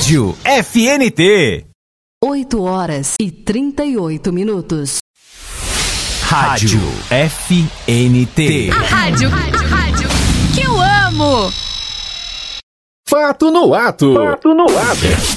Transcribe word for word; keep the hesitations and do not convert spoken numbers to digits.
Rádio F N T. oito horas e trinta e oito minutos. Rádio F N T. A rádio, rádio, rádio que eu amo. Fato no ato. Fato no ato.